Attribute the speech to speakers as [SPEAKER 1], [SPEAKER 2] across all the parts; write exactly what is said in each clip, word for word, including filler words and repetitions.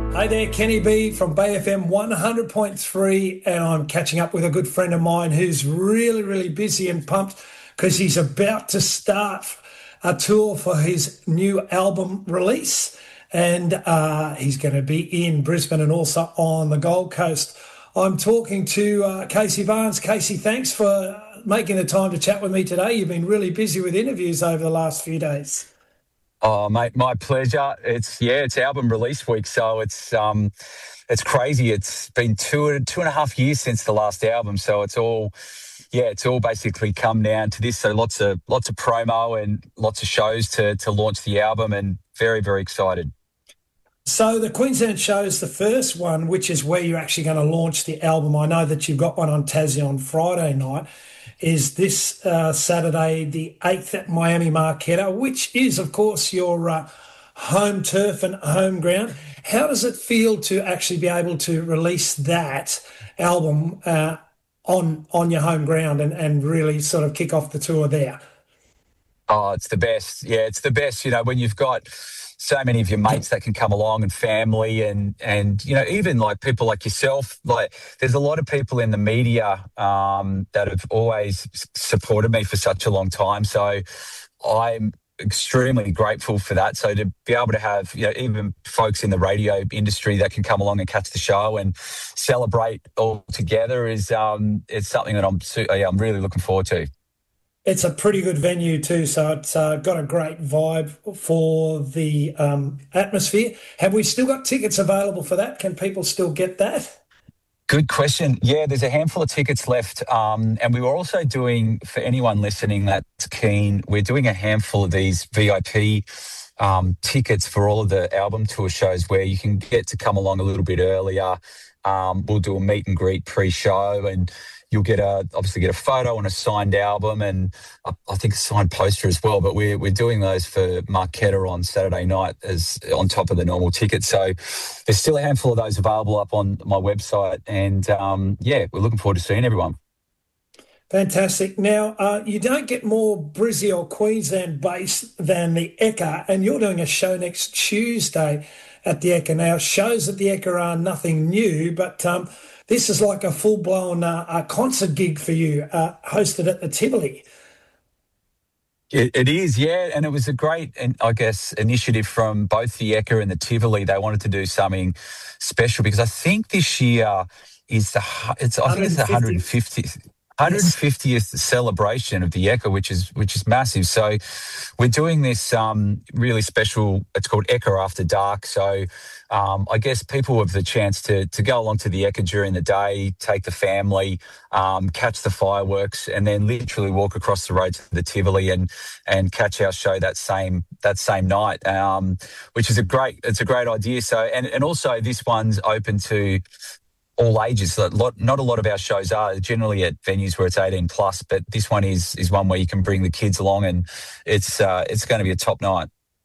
[SPEAKER 1] Hey there, Kenny B from Bay F M one hundred point three, and I'm catching up with a good friend of mine who's really, really busy and pumped because he's about to start a tour for his new album release, and uh, he's going to be in Brisbane and also on the Gold Coast. I'm talking to uh, Casey Barnes. Casey, thanks for making the time to chat with me today. You've been really busy with interviews over the last few days.
[SPEAKER 2] Oh, mate, my pleasure. It's yeah, it's album release week, so it's um, it's crazy. It's been two two and a half years since the last album, so it's all yeah, it's all basically come down to this. So lots of lots of promo and lots of shows to to launch the album, and very very excited.
[SPEAKER 1] So the Queensland show is the first one, which is where you're actually going to launch the album. I know that you've got one on Tassie on Friday night. Is this uh, Saturday the eighth at Miami Marquetta, which is, of course, your uh, home turf and home ground. How does it feel to actually be able to release that album uh, on on your home ground and, and really sort of kick off the tour there?
[SPEAKER 2] Oh, it's the best. Yeah, it's the best, you know, when you've got so many of your mates that can come along and family and, and you know, even like people like yourself. Like there's a lot of people in the media um, that have always supported me for such a long time. So I'm extremely grateful for that. So to be able to have, you know, even folks in the radio industry that can come along and catch the show and celebrate all together is um, it's something that I'm, yeah, I'm really looking forward to.
[SPEAKER 1] It's a pretty good venue too, so it's uh, got a great vibe for the um, atmosphere. Have we still got tickets available for that? Can people still get that?
[SPEAKER 2] Good question. Yeah, there's a handful of tickets left. Um, and we were also doing, for anyone listening that's keen, we're doing a handful of these V I P um, tickets for all of the album tour shows where you can get to come along a little bit earlier. Um, we'll do a meet and greet pre-show, and you'll get a obviously get a photo and a signed album, and I, I think a signed poster as well. But we're we're doing those for Marquetta on Saturday night as on top of the normal tickets. So there's still a handful of those available up on my website, and um, yeah, we're looking forward to seeing everyone.
[SPEAKER 1] Fantastic. Now, uh, you don't get more Brizzy or Queensland based than the Ekka, and you're doing a show next Tuesday at the Ekka. Now, shows at the Ekka are nothing new, but um, this is like a full-blown uh, a concert gig for you, uh, hosted at the Tivoli.
[SPEAKER 2] It, it is, yeah, and it was a great, and I guess, initiative from both the Ekka and the Tivoli. They wanted to do something special because I think this year is the it's I think it's the one hundred fiftieth. one hundred fiftieth celebration of the Ekka, which is which is massive. So we're doing this um, really special, it's called Ekka After Dark. So um, I guess people have the chance to to go along to the Ekka during the day, take the family, um, catch the fireworks, and then literally walk across the road to the Tivoli and and catch our show that same that same night, um, which is a great it's a great idea. So and and also this one's open to all ages. A lot, not a lot of our shows are generally at venues where it's eighteen plus, but this one is is one where you can bring the kids along, and it's uh, it's going to be a top night.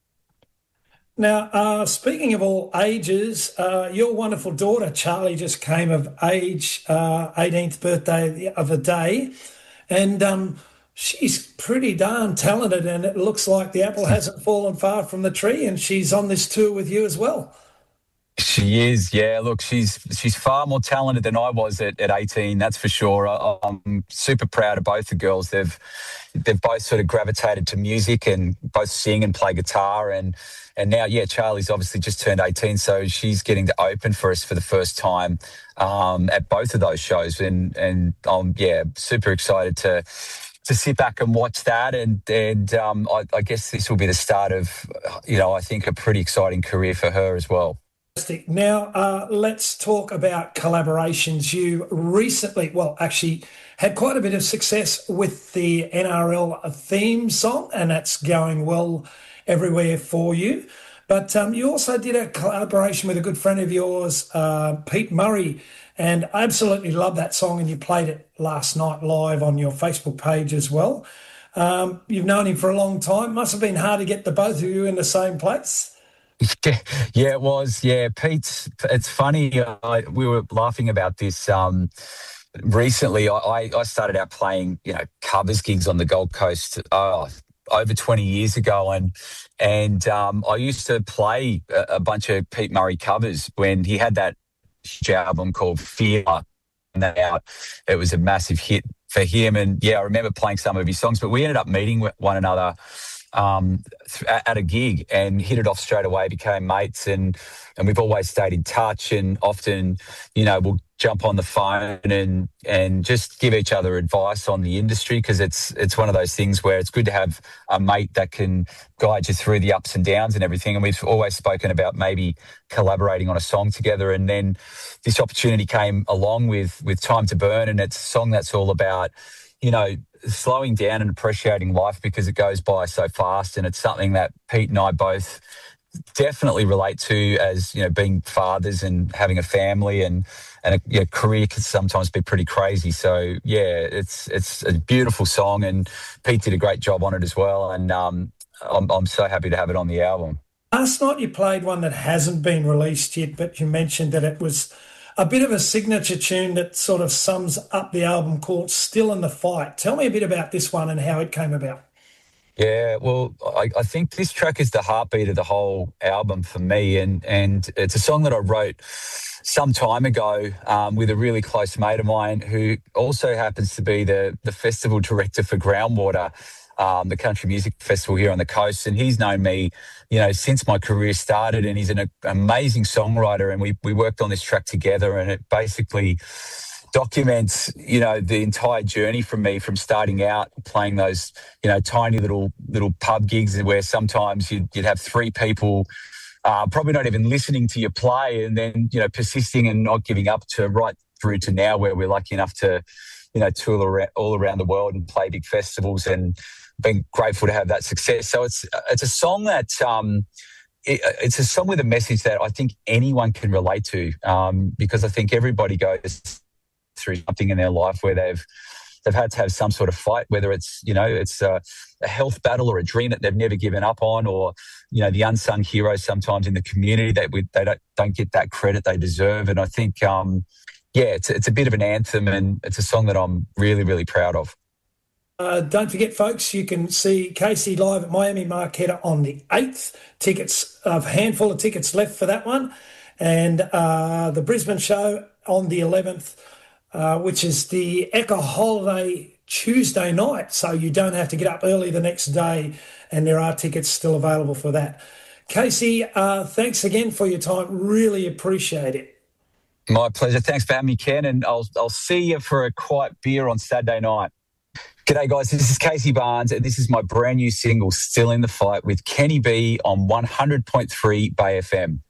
[SPEAKER 1] Now, uh, speaking of all ages, uh, your wonderful daughter Charlie just came of age, uh, eighteenth birthday of the day, and um, she's pretty darn talented. And it looks like the apple hasn't fallen far from the tree, and she's on this tour with you as well.
[SPEAKER 2] She is, yeah. Look, she's she's far more talented than I was at, at eighteen, that's for sure. I, I'm super proud of both the girls. They've they've both sort of gravitated to music and both sing and play guitar, and and now, yeah, Charlie's obviously just turned eighteen, so she's getting to open for us for the first time um, at both of those shows, and and I'm yeah super excited to. to sit back and watch that, and and um, I, I guess this will be the start of, you know, I think a pretty exciting career for her as well.
[SPEAKER 1] Now, uh, let's talk about collaborations. You recently, well, actually had quite a bit of success with the N R L theme song, and that's going well everywhere for you. But um, you also did a collaboration with a good friend of yours, uh, Pete Murray, and I absolutely love that song, and you played it last night live on your Facebook page as well. Um, you've known him for a long time. Must have been hard to get the both of you in the same place.
[SPEAKER 2] Yeah, yeah, it was. Yeah, Pete's, it's funny. I, we were laughing about this um, recently. I, I started out playing, you know, covers gigs on the Gold Coast. Oh, over twenty years ago, and and um, I used to play a, a bunch of Pete Murray covers when he had that huge album called Fear. And that out, it was a massive hit for him. And yeah, I remember playing some of his songs, but we ended up meeting one another um, at a gig and hit it off straight away, became mates, and and we've always stayed in touch, and often, you know, we'll jump on the phone and and just give each other advice on the industry, because it's it's one of those things where it's good to have a mate that can guide you through the ups and downs and everything. And we've always spoken about maybe collaborating on a song together, and then this opportunity came along with with Time to Burn, and it's a song that's all about, you know, slowing down and appreciating life because it goes by so fast. And it's something that Pete and I both definitely relate to, as, you know, being fathers and having a family, and and a you know, career can sometimes be pretty crazy. So yeah, it's it's a beautiful song, and Pete did a great job on it as well. And um, I'm I'm so happy to have it on the album.
[SPEAKER 1] Last night you played one that hasn't been released yet, but you mentioned that it was a bit of a signature tune that sort of sums up the album, called Still in the Fight. Tell me a bit about this one and how it came about.
[SPEAKER 2] Yeah, well, I, I think this track is the heartbeat of the whole album for me, and and it's a song that I wrote some time ago um, with a really close mate of mine who also happens to be the the festival director for Groundwater, um, the country music festival here on the coast. And he's known me, you know, since my career started, and he's an amazing songwriter. And we we worked on this track together, and it basically documents, you know, the entire journey from me, from starting out playing those, you know, tiny little little pub gigs where sometimes you'd, you'd have three people uh, probably not even listening to your play, and then, you know, persisting and not giving up, to right through to now where we're lucky enough to, you know, tour around, all around the world and play big festivals, and been grateful to have that success. So it's it's a song that um, it, it's a song with a message that I think anyone can relate to, um, because I think everybody goes through something in their life where they've they've had to have some sort of fight, whether it's, you know, it's a, a health battle or a dream that they've never given up on, or, you know, the unsung heroes sometimes in the community that we, they don't don't get that credit they deserve. And I think, um, yeah, it's it's a bit of an anthem, and it's a song that I'm really really proud of.
[SPEAKER 1] Uh, don't forget, folks, you can see Casey live at Miami Marquetta on the eighth. Tickets, a handful of tickets left for that one, and uh, the Brisbane show on the eleventh. Uh, which is the Echo holiday Tuesday night, so you don't have to get up early the next day, and there are tickets still available for that. Casey, uh, thanks again for your time. Really appreciate it.
[SPEAKER 2] My pleasure. Thanks for having me, Ken, and I'll I'll see you for a quiet beer on Saturday night. G'day, guys. This is Casey Barnes, and this is my brand new single, Still in the Fight, with Kenny B on one hundred point three Bay F M.